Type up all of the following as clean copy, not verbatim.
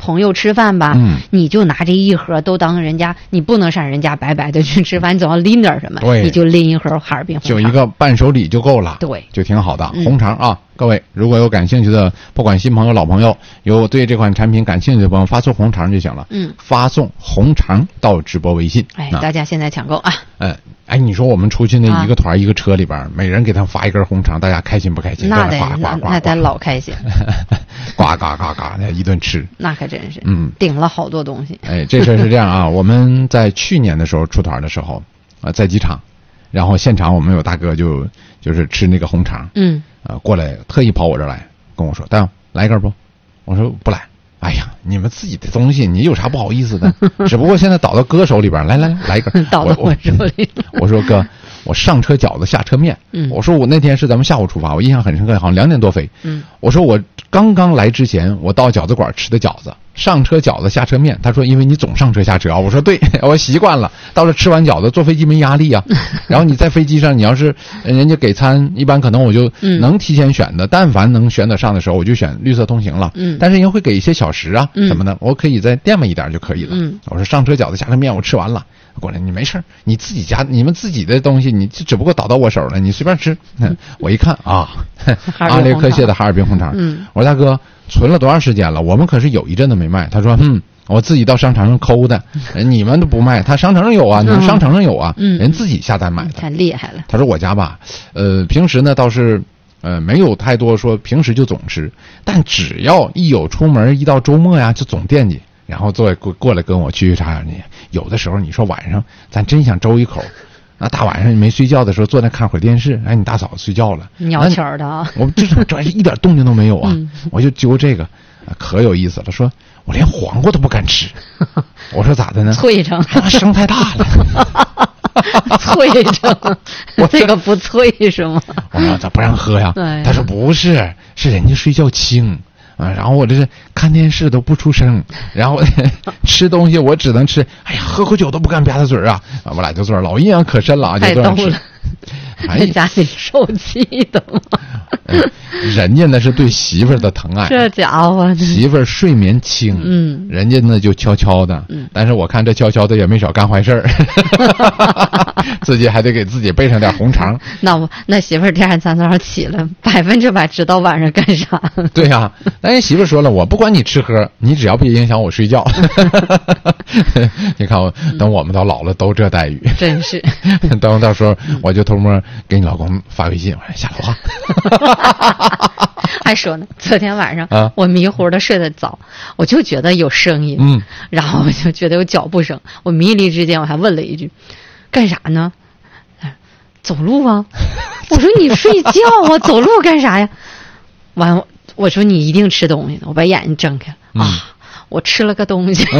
朋友吃饭吧，你就拿这一盒都当人家，你不能上人家白白的去吃饭，你总要拎点什么，你就拎一盒哈尔滨红肠， 就一个伴手礼就够了， 对， 就挺好的。红肠啊，各位如果有感兴趣的，不管新朋友老朋友，有对这款产品感兴趣的朋友，发送红肠就行了。发送红肠到直播微信。 大家现在抢购啊！ 你说我们出去那一个团一个车里边，每人给他发一根红肠，大家开心不开心？ 那得老开心， 呱呱呱呱的一顿吃， 那可真是，顶了好多东西。 这事是这样啊，我们在去年的时候出团的时候，在机场，然后现场我们有大哥就是吃那个红肠，过来特意跑我这儿来跟我说，大勇来一根不？我说不来。哎呀，你们自己的东西，你有啥不好意思的？只不过现在倒到哥手里边，来一根， 倒到我手里。 我说哥，我上车饺子下车面。我说我那天是咱们下午出发，我印象很深刻，好像2点多飞。我说我刚刚来之前，我到饺子馆吃的饺子，上车饺子下车面。他说因为你总上车下车啊。我说对，我习惯了。到了吃完饺子，坐飞机没压力啊。然后你在飞机上，你要是人家给餐，一般可能我就能提前选的，但凡能选得上的时候，我就选绿色通行了。但是人家会给一些小食啊什么的，我可以再垫吧一点就可以了。我说上车饺子下车面我吃完了，过来你没事，你自己家你们自己的东西，你只不过倒到我手了，你随便吃。我一看啊，阿列克谢的哈尔滨红肠。我说大哥，存了多长时间了？我们可是有一阵子没卖。他说我自己到商场上抠的，你们都不卖，他商城上有啊，你们商城上有啊，人自己下单买的， 太厉害了。 他说我家吧，平时呢倒是没有太多说平时就总吃，但只要一有出门，一到周末呀就总惦记，然后过来跟我去茶去。有的时候你说晚上咱真想周一口，那大晚上你没睡觉的时候坐那看会儿电视，你大嫂子睡觉了， 鸟气儿的啊！ 我这一点动静都没有啊，我就揪这个，可有意思了。说我连黄瓜都不敢吃，我说咋的呢？ 脆成， 声太大了。 脆着，这个不脆是吗？ 我说咋不让喝呀？他说不是，是人家睡觉轻啊，然后我这是看电视都不出声，然后吃东西我只能吃，哎呀，喝口酒都不敢吧嗒嘴啊！我俩就坐这老印象可深了啊，就坐着吃。 在家里受气的吗？ 人家那是对媳妇儿的疼爱， 这家伙媳妇儿睡眠轻，人家那就悄悄的，但是我看这悄悄的也没少干坏事儿，自己还得给自己备上点红肠。 那媳妇儿第二天早上起来100%知道晚上干啥。 对呀，但是媳妇儿说了，我不管你吃喝，你只要别影响我睡觉。你看等我们到老了都这待遇， 真是。 等到时候我就偷摸给你老公发微信，我说下楼啊。 还说呢，昨天晚上我迷糊的睡得早，我就觉得有声音，然后我就觉得有脚步声，我迷离之间我还问了一句，干啥呢？走路啊。我说你睡觉啊，走路干啥呀？完我说你一定吃东西呢，我把眼睛睁开了啊，我吃了个东西。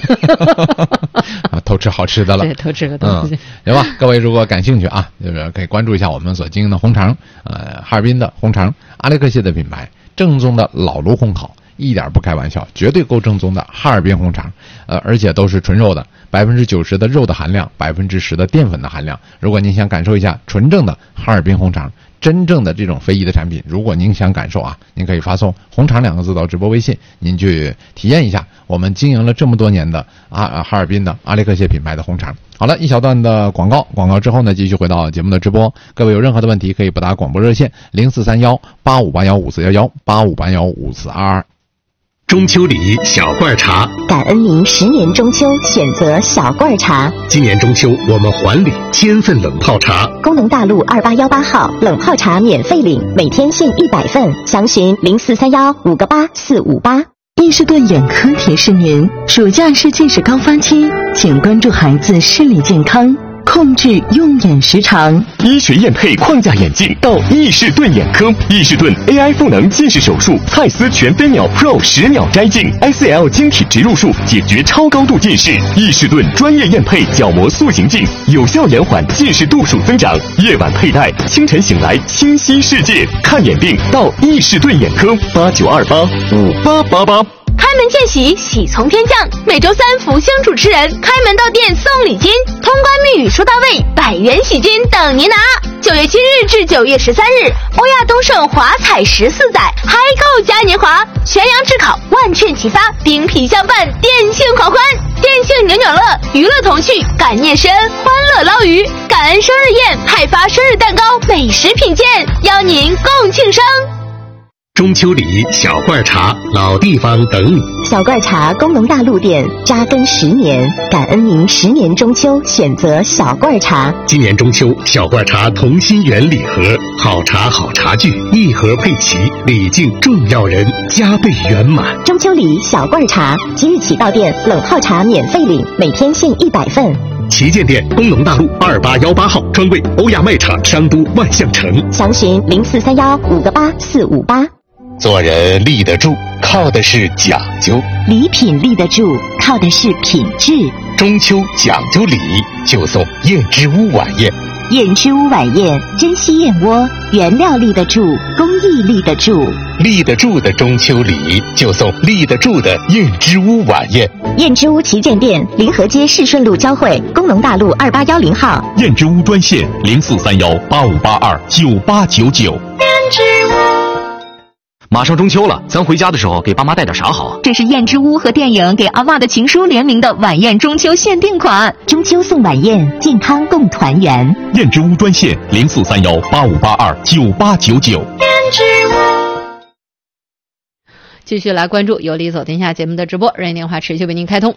偷吃好吃的了。 对，偷吃个东西。 行吧，各位如果感兴趣啊，就是可以关注一下我们所经营的红肠，哈尔滨的红肠，阿列克谢的品牌，正宗的老炉烘烤，一点不开玩笑，绝对够正宗的哈尔滨红肠，而且都是纯肉的，90%的肉的含量，10%的淀粉的含量。如果您想感受一下纯正的哈尔滨红肠，真正的这种非遗的产品，如果您想感受啊，您可以发送红肠2个字到直播微信，您去体验一下我们经营了这么多年的哈尔滨的阿列克谢品牌的红肠。好了，一小段的广告之后呢，继续回到节目的直播。各位有任何的问题可以拨打广播热线04318581541185815422。 中秋礼小罐茶， 感恩您10年中秋选择小罐茶。 今年中秋我们还礼1000份冷泡茶， 功能大路2818号冷泡茶免费领，每天限100份，详询0431588458。 伊士顿眼科提示您，暑假是近视高发期，请关注孩子视力健康，控制用眼时长。 医学验配框架眼镜到伊士顿眼科，伊士顿 AI 赋能近视手术，蔡司全飞秒 Pro 10秒摘镜 ，ICL 晶体植入术解决超高度近视。伊士顿专业验配角膜塑形镜，有效延缓近视度数增长。夜晚佩戴，清晨醒来清晰世界。看眼病到伊士顿眼科，89285888。 开门见喜，喜从天降。每周三福星主持人开门到店送礼金，通关密语说到位，100元喜金等您拿。9月7日至9月13日，欧亚东盛华彩14载，嗨购嘉年华，全阳智考，万券齐发，冰皮相伴，电信狂欢，电信扭扭乐，娱乐童趣，感念深，欢乐捞鱼，感恩生日宴，派发生日蛋糕，美食品鉴，邀您共庆生。 中秋礼小罐茶，老地方等你。 小罐茶工农大陆店扎根10年，感恩您10年中秋选择小罐茶。 今年中秋，小罐茶同心圆礼盒，好茶好茶具，一盒配齐，礼敬重要人，加倍圆满。 中秋礼小罐茶，即日起到店冷泡茶免费领，每天限100份。 旗舰店工农大路2818号，专柜欧亚卖场商都万象城。 详询0431588458。 做人立得住，靠的是讲究； 礼品立得住，靠的是品质。 中秋讲究礼，就送燕之屋晚宴。 燕之屋晚宴，珍稀燕窝，原料立得住，工艺立得住。 立得住的中秋礼，就送立得住的燕之屋晚宴。 燕之屋旗舰店，临河街市顺路交汇，工农大路2810号。 燕之屋专线043185829899。燕之屋。 马上中秋了，咱回家的时候给爸妈带点啥好啊？ 这是燕之屋和电影《给阿嬷的情书》联名的晚宴中秋限定款，中秋送晚宴，健康共团圆。 燕之屋专线043185829899。燕之屋。 继续来关注由理走天下节目的直播，热线电话持续为您开通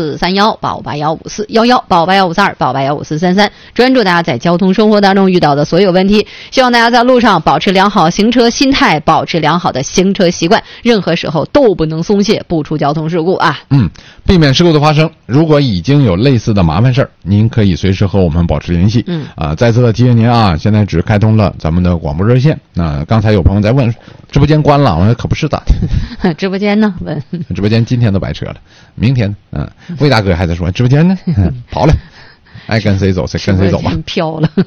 04318581541188154288154333，专注大家在交通生活当中遇到的所有问题。希望大家在路上保持良好行车心态，保持良好的行车习惯，任何时候都不能松懈，不出交通事故啊。 避免事故的发生。如果已经有类似的麻烦事儿，您可以随时和我们保持联系。再次的提醒您啊，现在只开通了咱们的广播热线。刚才有朋友在问，直播间关了，我说可不是的。 直播间呢？问直播间今天都白扯了，明天呢？魏大哥还在说直播间呢，跑了，爱跟谁走谁跟谁走吧。 飘了。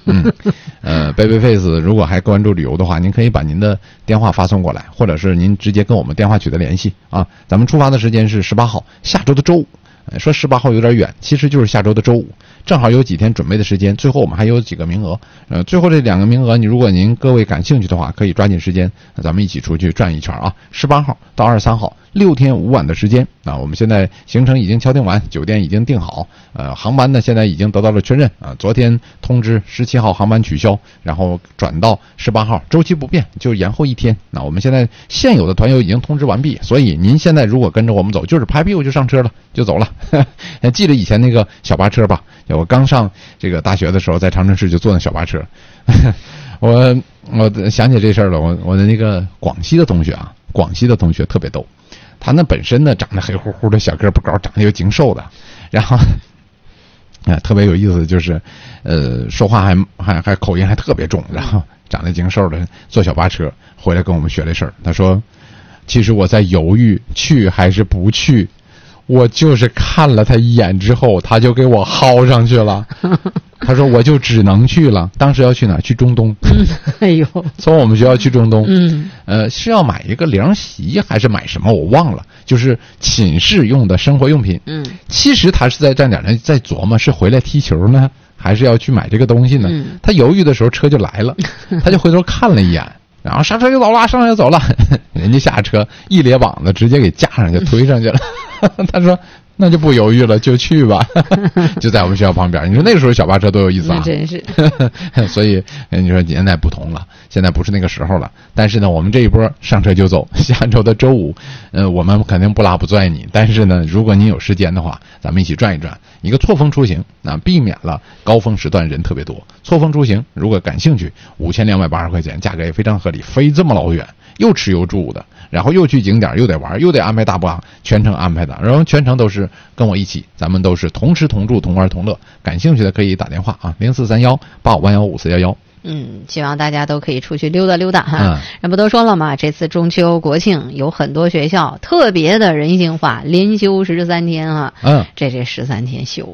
Babyface 如果还关注旅游的话，您可以把您的电话发送过来，或者是您直接跟我们电话取得联系啊。咱们出发的时间是18号，下周的周五。说18号有点远，其实就是下周的周五，正好有几天准备的时间。最后我们还有几个名额，最后这2个名额，如果您各位感兴趣的话，可以抓紧时间，咱们一起出去转一圈啊。18号到23号，6天5晚的时间啊。我们现在行程已经敲定完，酒店已经订好，航班呢现在已经得到了确认啊。昨天通知17号航班取消，然后转到18号，周期不变，就延后1天。那我们现在现有的团友已经通知完毕，所以您现在如果跟着我们走，就是拍屁股就上车了，就走了。还记得以前那个小巴车吧？我刚上这个大学的时候，在长春市就坐那小巴车。我想起这事儿了，我的那个广西的同学特别逗，他那本身呢长得黑乎乎的，小个不高，长得又精瘦的，然后特别有意思，就是说话还口音还特别重，然后长得精瘦的，坐小巴车回来跟我们学这事儿。他说，其实我在犹豫去还是不去。我就是看了他一眼之后，他就给我薅上去了。他说我就只能去了。当时要去哪儿？去中东。 哎呦， 从我们学校去中东。是要买一个凉席还是买什么我忘了，就是寝室用的生活用品。其实他是在站点上在琢磨，是回来踢球呢，还是要去买这个东西呢？他犹豫的时候车就来了，他就回头看了一眼，然后上车就走了，人家下车一咧膀子直接给架上去推上去了。他说那就不犹豫了，就去吧。就在我们学校旁边。你说那时候小巴车多有意思啊！ 真是。 所以你说现在不同了，现在不是那个时候了。但是呢，我们这一波上车就走。下周的周五，我们肯定不拉不拽你。但是呢，如果您有时间的话，咱们一起转一转，一个错峰出行，避免了高峰时段人特别多。错峰出行，如果感兴趣，5280块钱，价格也非常合理，飞这么老远，又吃又住的。然后又去景点，又得玩，又得安排大巴，全程安排的，然后全程都是跟我一起，咱们都是同吃同住同玩同乐。感兴趣的可以打电话啊，043185815411。 希望大家都可以出去溜达溜达哈。人不都说了嘛，这次中秋国庆有很多学校特别的人性化，连休13天啊。这13天休的。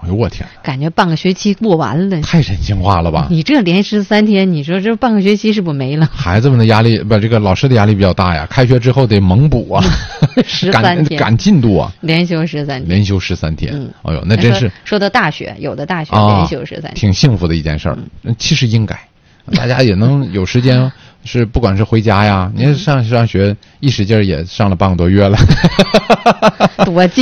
哎呦我天！ 感觉半个学期过完了， 太人性化了吧？ 你这连13天，你说这半个学期是不是没了？ 孩子们的压力不，这个老师的压力比较大呀。开学之后得猛补啊 ，13天赶进度啊， 连休13天， 连休13天。哎呦，那真是说到大学，有的大学连休13天， 挺幸福的一件事儿。其实应该，大家也能有时间。是，不管是回家呀，您上学一使劲也上了半个多月了， 多近。